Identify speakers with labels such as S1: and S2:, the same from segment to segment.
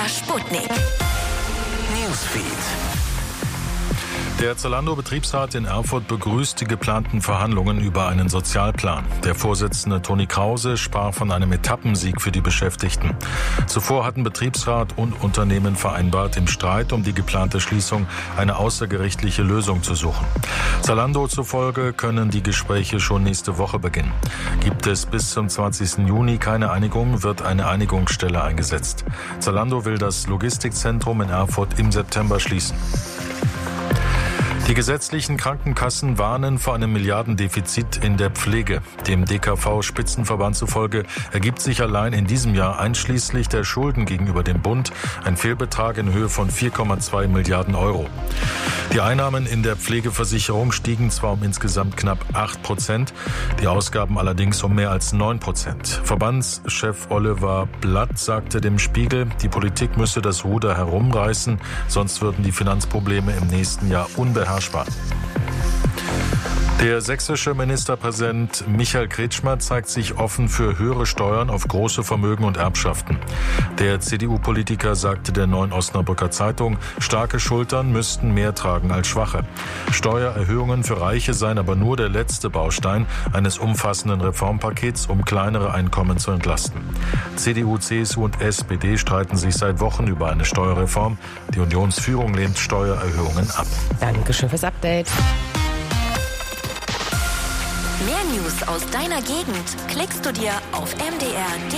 S1: MDR Sputnik. Newsfeed.
S2: Der Zalando-Betriebsrat in Erfurt begrüßt die geplanten Verhandlungen über einen Sozialplan. Der Vorsitzende Toni Krause sprach von einem Etappensieg für die Beschäftigten. Zuvor hatten Betriebsrat und Unternehmen vereinbart, im Streit um die geplante Schließung eine außergerichtliche Lösung zu suchen. Zalando zufolge können die Gespräche schon nächste Woche beginnen. Gibt es bis zum 20. Juni keine Einigung, wird eine Einigungsstelle eingesetzt. Zalando will das Logistikzentrum in Erfurt im September schließen. Die gesetzlichen Krankenkassen warnen vor einem Milliardendefizit in der Pflege. Dem DKV-Spitzenverband zufolge ergibt sich allein in diesem Jahr einschließlich der Schulden gegenüber dem Bund ein Fehlbetrag in Höhe von 4,2 Milliarden Euro. Die Einnahmen in der Pflegeversicherung stiegen zwar um insgesamt knapp 8%, die Ausgaben allerdings um mehr als 9%. Verbandschef Oliver Blatt sagte dem Spiegel, die Politik müsse das Ruder herumreißen, sonst würden die Finanzprobleme im nächsten Jahr unbeherrschbar. Der sächsische Ministerpräsident Michael Kretschmer zeigt sich offen für höhere Steuern auf große Vermögen und Erbschaften. Der CDU-Politiker sagte der Neuen Osnabrücker Zeitung, starke Schultern müssten mehr tragen als schwache. Steuererhöhungen für Reiche seien aber nur der letzte Baustein eines umfassenden Reformpakets, um kleinere Einkommen zu entlasten. CDU, CSU und SPD streiten sich seit Wochen über eine Steuerreform. Die Unionsführung lehnt Steuererhöhungen ab.
S3: Dankeschön fürs Update.
S1: Mehr News aus deiner Gegend klickst du dir auf mdr.de.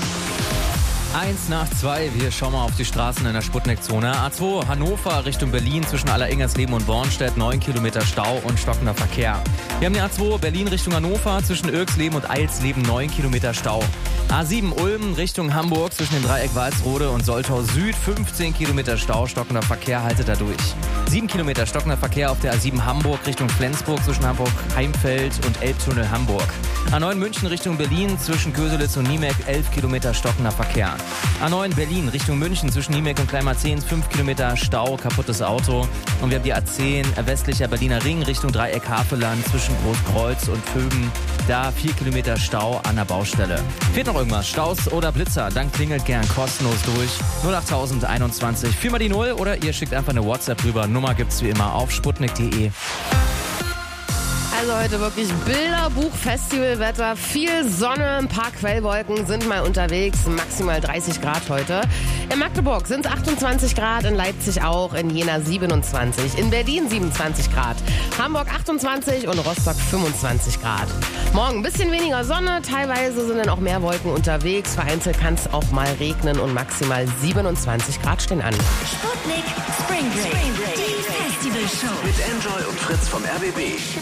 S4: 1:02, wir schauen mal auf die Straßen in der Sputnik-Zone. A2 Hannover Richtung Berlin zwischen Allersingersleben und Bornstedt, 9 Kilometer Stau und stockender Verkehr. Wir haben die A2 Berlin Richtung Hannover zwischen Irksleben und Eilsleben, 9 Kilometer Stau. A7 Ulm Richtung Hamburg zwischen dem Dreieck Walsrode und Soltau Süd, 15 Kilometer Stau, stockender Verkehr, haltet da durch. 7 Kilometer stockender Verkehr auf der A7 Hamburg Richtung Flensburg zwischen Hamburg-Heimfeld und Elbtunnel Hamburg. A9 München Richtung Berlin zwischen Köselitz und Niemek, 11 Kilometer stockender Verkehr. A9 Berlin Richtung München zwischen Niemek und Kleinmarzehn, 5 Kilometer Stau, kaputtes Auto. Und wir haben die A10 westlicher Berliner Ring Richtung Dreieck Havelland zwischen Großkreuz und Vögen. Da 4 Kilometer Stau an der Baustelle. Fehlt noch irgendwas, Staus oder Blitzer? Dann klingelt gern kostenlos durch. 08021 4 mal die 0 oder ihr schickt einfach eine WhatsApp rüber. Nummer gibt's wie immer auf sputnik.de.
S3: Also heute wirklich Bilderbuch, Festivalwetter, viel Sonne, ein paar Quellwolken sind mal unterwegs, maximal 30 Grad heute. In Magdeburg sind es 28 Grad, in Leipzig auch, in Jena 27, in Berlin 27 Grad, Hamburg 28 und Rostock 25 Grad. Morgen ein bisschen weniger Sonne, teilweise sind dann auch mehr Wolken unterwegs, vereinzelt kann es auch mal regnen und maximal 27 Grad stehen an.
S1: Sputnik Spring Break. Die Festivalshow.
S5: Mit Enjoy und Fritz vom RBB.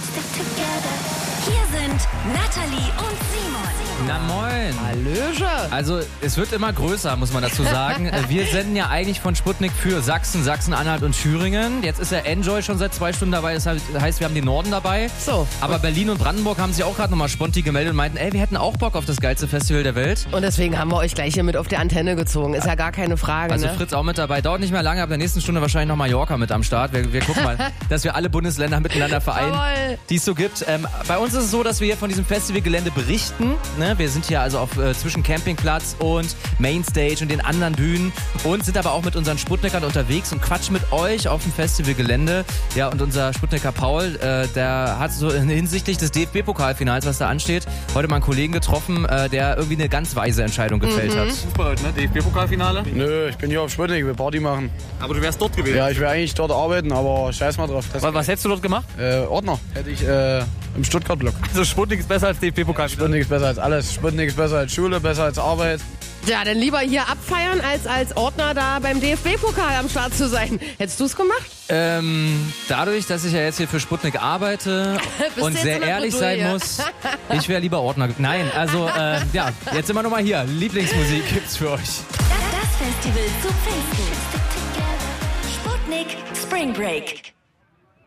S1: Hier sind Nathalie und Simon.
S4: Na moin.
S3: Hallöche.
S4: Also es wird immer größer, muss man dazu sagen. Wir senden ja eigentlich von Sputnik für Sachsen, Sachsen-Anhalt und Thüringen. Jetzt ist ja Enjoy schon seit 2 Stunden dabei, das heißt, wir haben den Norden dabei.
S3: So.
S4: Aber Berlin und Brandenburg haben sich auch gerade nochmal spontan gemeldet und meinten, wir hätten auch Bock auf das geilste Festival der Welt.
S3: Und deswegen haben wir euch gleich hier mit auf die Antenne gezogen, ist ja gar keine Frage.
S4: Also
S3: ne?
S4: Fritz auch mit dabei. Dauert nicht mehr lange, ab der nächsten Stunde wahrscheinlich noch Mallorca mit am Start. Wir gucken mal, dass wir alle Bundesländer miteinander vereinen, die es so gibt. Bei uns ist es so, dass wir hier von diesem Festivalgelände berichten. Ne? Wir sind hier also auf zwischen Campingplatz und Mainstage und den anderen Bühnen und sind aber auch mit unseren Sputnikern unterwegs und quatschen mit euch auf dem Festivalgelände. Ja, und unser Sputniker Paul, der hat so hinsichtlich des DFB-Pokalfinals, was da ansteht, heute mal einen Kollegen getroffen, der irgendwie eine ganz weise Entscheidung gefällt hat.
S6: Super heute, ne? DFB-Pokalfinale?
S7: Nö, ich bin hier auf Sputnik, ich will Party machen.
S6: Aber du wärst dort gewesen?
S7: Ja, ich will eigentlich dort arbeiten, aber scheiß mal drauf.
S4: Was hättest du dort gemacht?
S7: Ordner hätte ich im Stuttgart-Block.
S6: Also Sputnik ist besser als DFB-Pokalfinale?
S7: Sputnik ist besser als alles. Sputnik ist besser als Schule, besser als Arbeit.
S3: Ja, dann lieber hier abfeiern, als Ordner da beim DFB-Pokal am Start zu sein. Hättest du es gemacht?
S4: Dadurch, dass ich ja jetzt hier für Sputnik arbeite und sehr ehrlich sein muss, ich wäre lieber Ordner. Nein, also ja, jetzt sind wir nochmal hier. Lieblingsmusik gibt's für euch.
S1: Das Festival zu Pfingsten. Sputnik Spring Break.